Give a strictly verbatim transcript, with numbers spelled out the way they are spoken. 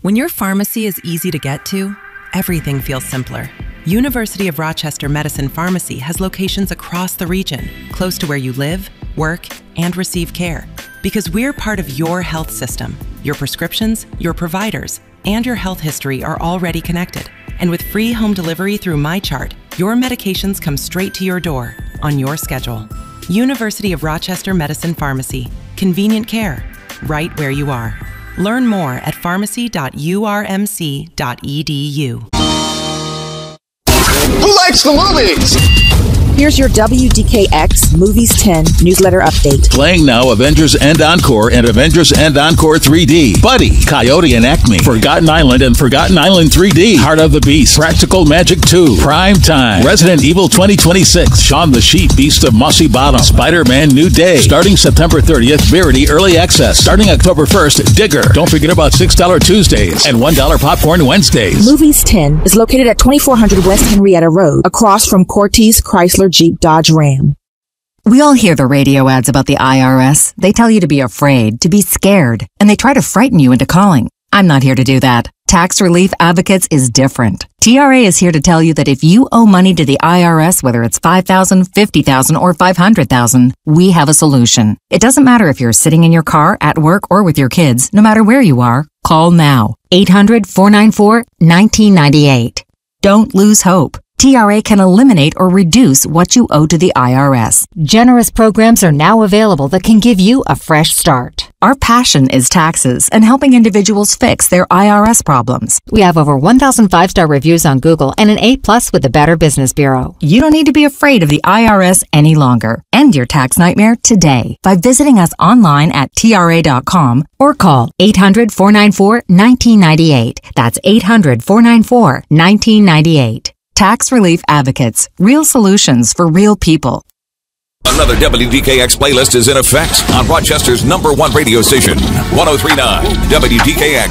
When your pharmacy is easy to get to, everything feels simpler. University of Rochester Medicine Pharmacy has locations across the region, close to where you live, work, and receive care. Because we're part of your health system, your prescriptions, your providers, and your health history are already connected. And with free home delivery through MyChart, your medications come straight to your door, on your schedule. University of Rochester Medicine Pharmacy. Convenient care, right where you are. Learn more at pharmacy dot u r m c dot e d u. Who likes the movies? Here's your W D K X Movies ten newsletter update. Playing now Avengers End Encore and Avengers End Encore three D. Buddy, Coyote and Acme. Forgotten Island and Forgotten Island three D. Heart of the Beast. Practical Magic two. Prime Time. Resident Evil twenty twenty-six. Shaun the Sheep. Beast of Mossy Bottom. Spider-Man New Day. Starting September thirtieth, Verity Early Access. Starting October first, Digger. Don't forget about six dollar Tuesdays and one dollar Popcorn Wednesdays. Movies ten is located at twenty-four hundred West Henrietta Road, across from Cortez Chrysler Jeep Dodge Ram. We all hear the radio ads about the I R S. They tell you to be afraid, to be scared, and they try to frighten you into calling. I'm not here to do that. Tax Relief Advocates is different. T R A is here to tell you that if you owe money to the I R S, whether it's five thousand dollars, fifty thousand dollars, or five hundred thousand dollars, we have a solution. It doesn't matter if you're sitting in your car, at work, or with your kids. No matter where you are, call now. eight hundred, four nine four, one nine nine eight. Don't lose hope. T R A can eliminate or reduce what you owe to the I R S. Generous programs are now available that can give you a fresh start. Our passion is taxes and helping individuals fix their I R S problems. We have over one thousand five-star reviews on Google and an A plus with the Better Business Bureau. You don't need to be afraid of the I R S any longer. End your tax nightmare today by visiting us online at T R A dot com or call eight hundred, four nine four, one nine nine eight. That's eight hundred, four nine four, one nine nine eight. Tax Relief Advocates. Real solutions for real people. Another W D K X playlist is in effect on Rochester's number one radio station, one oh three point nine W D K X.